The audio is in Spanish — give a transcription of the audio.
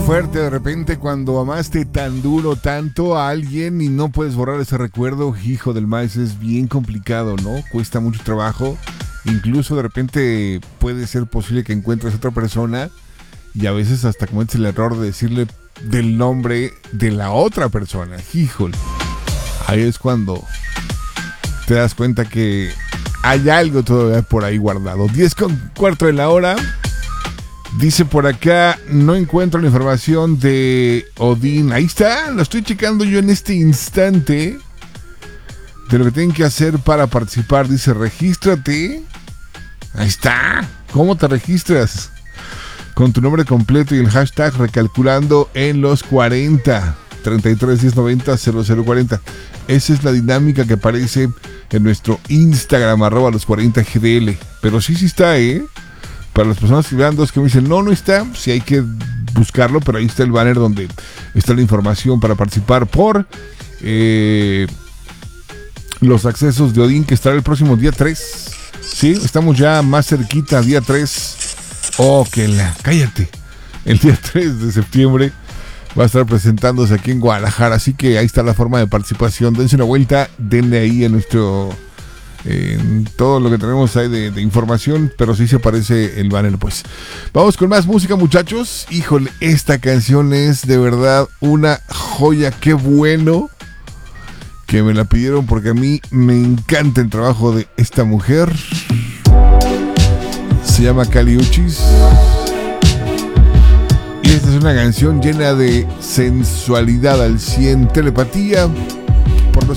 fuerte de repente cuando amaste tan duro tanto a alguien y no puedes borrar ese recuerdo. Hijo del maíz, es bien complicado, ¿no? Cuesta mucho trabajo. Incluso de repente puede ser posible que encuentres a otra persona y a veces hasta cometes el error de decirle del nombre de la otra persona. Híjole. Ahí es cuando te das cuenta que hay algo todavía por ahí guardado. 10:15 de la hora. Dice por acá, no encuentro la información de Odín. Ahí está, lo estoy checando yo en este instante. De lo que tienen que hacer para participar. Dice, regístrate. Ahí está. ¿Cómo te registras? Con tu nombre completo y el hashtag recalculando en los 40. 33 10 90 0040. Esa es la dinámica que aparece en nuestro Instagram, @los 40 GDL. Pero sí está, Para las personas que vean dos que me dicen, no está, sí hay que buscarlo, pero ahí está el banner donde está la información para participar por los accesos de Odín, que estará el próximo día 3. Sí, estamos ya más cerquita, día 3. Cállate. El día 3 de septiembre va a estar presentándose aquí en Guadalajara, así que ahí está la forma de participación. Dense una vuelta, denle ahí en nuestro... en todo lo que tenemos ahí de información, pero sí se aparece el banner. Pues vamos con más música, muchachos. Híjole, esta canción es de verdad una joya. Qué bueno que me la pidieron, porque a mí me encanta el trabajo de esta mujer. Se llama Kali Uchis y esta es una canción llena de sensualidad al 100, telepatía